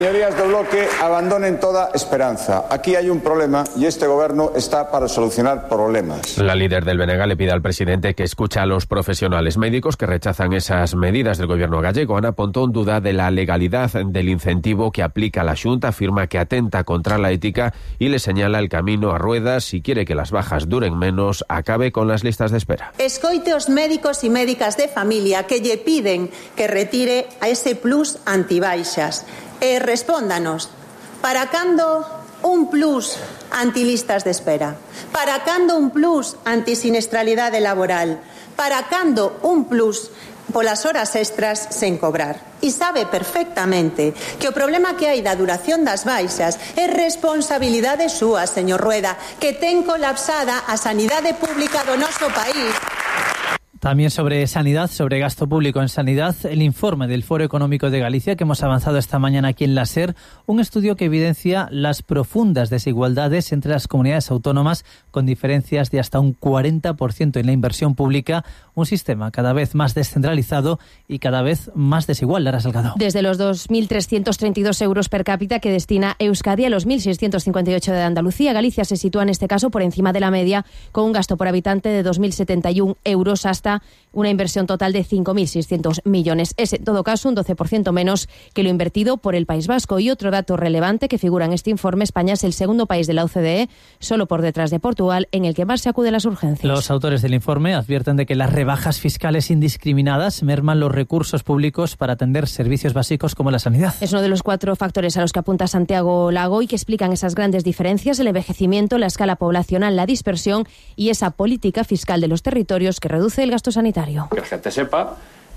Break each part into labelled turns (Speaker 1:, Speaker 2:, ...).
Speaker 1: Señorías del bloque, abandonen toda esperanza. Aquí hay un problema y este gobierno está para solucionar problemas.
Speaker 2: La líder del BNG le pide al presidente que escuche a los profesionales médicos que rechazan esas medidas del gobierno gallego. Ana Pontón duda de la legalidad del incentivo que aplica la Xunta, afirma que atenta contra la ética y le señala el camino a Rueda si quiere que las bajas duren menos, acabe con las listas de espera.
Speaker 3: Escoite os médicos e médicas de familia que lle piden que retire a ese plus antibaixas. Respóndanos, para cando un plus antilistas de espera? Para cando un plus antisinestralidade laboral? Para cando un plus polas horas extras sen cobrar? E sabe perfectamente que o problema que hai da duración das baixas é responsabilidade súa, señor Rueda, que ten colapsada a sanidade pública do noso país.
Speaker 4: También sobre sanidad, sobre gasto público en sanidad, el informe del Foro Económico de Galicia que hemos avanzado esta mañana aquí en la SER, un estudio que evidencia las profundas desigualdades entre las comunidades autónomas con diferencias de hasta un 40% en la inversión pública, un sistema cada vez más descentralizado y cada vez más desigual. Lara Salgado.
Speaker 5: Desde los 2.332 euros per cápita que destina Euskadi a los 1.658 de Andalucía, Galicia se sitúa en este caso por encima de la media, con un gasto por habitante de 2.071 euros hasta una inversión total de 5.600 millones. Es, en todo caso, un 12% menos que lo invertido por el País Vasco. Y otro dato relevante que figura en este informe, España es el segundo país de la OCDE, solo por detrás de Portugal, en el que más se acude a las urgencias.
Speaker 4: Los autores del informe advierten de que las rebajas fiscales indiscriminadas merman los recursos públicos para atender servicios básicos como la sanidad.
Speaker 5: Es uno de los 4 factores a los que apunta Santiago Lago y que explican esas grandes diferencias: el envejecimiento, la escala poblacional, la dispersión y esa política fiscal de los territorios que reduce el gasto sanitario.
Speaker 6: Que la gente sepa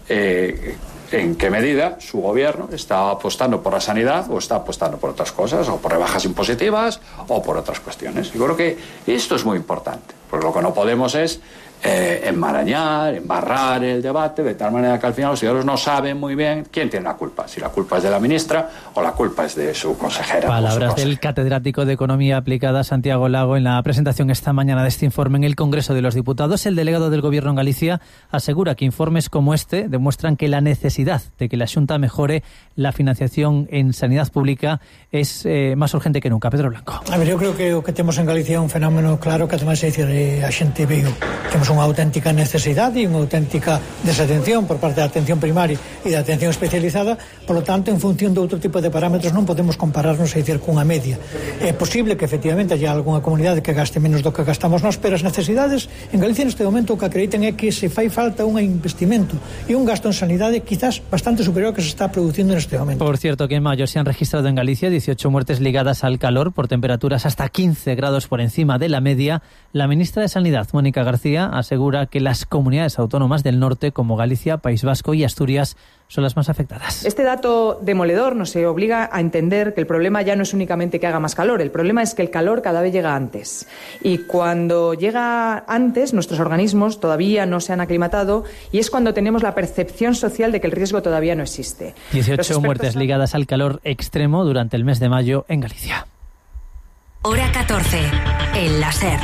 Speaker 6: en qué medida su gobierno está apostando por la sanidad o está apostando por otras cosas, o por rebajas impositivas o por otras cuestiones. Yo creo que esto es muy importante, porque lo que no podemos es enmarañar, embarrar el debate de tal manera que al final los ciudadanos no saben muy bien quién tiene la culpa, si la culpa es de la ministra o la culpa es de su consejera.
Speaker 4: Palabras del catedrático de Economía Aplicada Santiago Lago en la presentación esta mañana de este informe en el Congreso de los Diputados. El delegado del Gobierno en Galicia asegura que informes como este demuestran que la necesidad de que la Xunta mejore la financiación en sanidad pública es más urgente que nunca. Pedro Blanco.
Speaker 7: A ver, eu creo que o que temos en Galicia é un fenómeno claro que además a xente veo. Temos unha auténtica necesidade e unha auténtica desatención por parte da atención primaria e da atención especializada, por lo tanto, en función de outro tipo de parámetros non podemos compararnos e dicir cunha media. É posible que efectivamente haya algunha comunidade que gaste menos do que gastamos nós, pero as necesidades en Galicia neste momento o que acreditan é que se fai falta un investimento e un gasto en sanidade quizás bastante superior ao que se está producindo neste momento.
Speaker 4: Por cierto, que en mayo se han registrado en Galicia 18 muertes ligadas al calor por temperaturas hasta 15 grados por encima de la media. La ministra de Sanidad, Mónica García, asegura que las comunidades autónomas del norte, como Galicia, País Vasco y Asturias, son las más afectadas.
Speaker 8: Este dato demoledor nos obliga a entender que el problema ya no es únicamente que haga más calor, el problema es que el calor cada vez llega antes. Y cuando llega antes, nuestros organismos todavía no se han aclimatado y es cuando tenemos la percepción social de que el riesgo todavía no existe.
Speaker 4: 18 muertes ligadas al calor extremo durante el mes de mayo en Galicia.
Speaker 9: Hora 14, en la SER.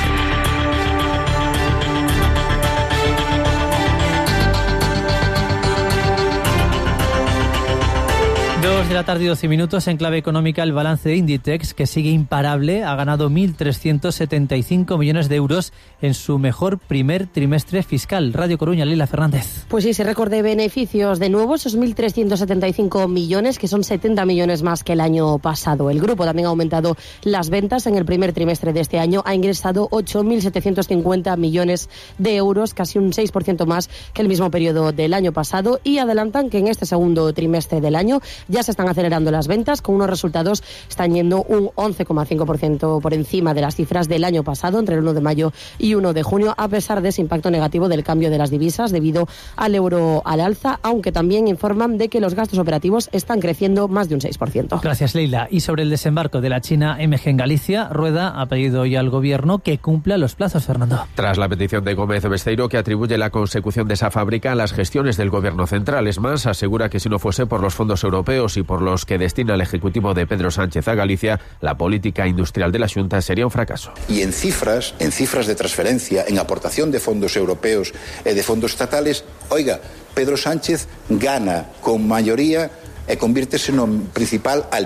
Speaker 4: 2 de la tarde y 12 minutos. En clave económica, el balance de Inditex, que sigue imparable, ha ganado 1.375 millones de euros en su mejor primer trimestre fiscal. Radio Coruña, Lila Fernández.
Speaker 10: Pues sí, ese récord de beneficios de nuevo, esos 1.375 millones, que son 70 millones más que el año pasado. El grupo también ha aumentado las ventas en el primer trimestre de este año, ha ingresado 8.750 millones de euros, casi un 6% más que el mismo periodo del año pasado, y adelantan que en este segundo trimestre del año ya se están acelerando las ventas, con unos resultados están yendo un 11,5% por encima de las cifras del año pasado, entre el 1 de mayo y 1 de junio, a pesar de ese impacto negativo del cambio de las divisas debido al euro al alza, aunque también informan de que los gastos operativos están creciendo más de un 6%.
Speaker 4: Gracias, Leila. Y sobre el desembarco de la China MG en Galicia, Rueda ha pedido hoy al Gobierno que cumpla los plazos, Fernando.
Speaker 2: Tras la petición de Gómez Besteiro, que atribuye la consecución de esa fábrica a las gestiones del Gobierno central. Es más, asegura que si no fuese por los fondos europeos y por los que destina el Ejecutivo de Pedro Sánchez a Galicia, la política industrial de la Xunta sería un fracaso.
Speaker 11: Y en cifras de transferencia, en aportación de fondos europeos e de fondos estatales, oiga, Pedro Sánchez gana con mayoría e convírtese no principal aliado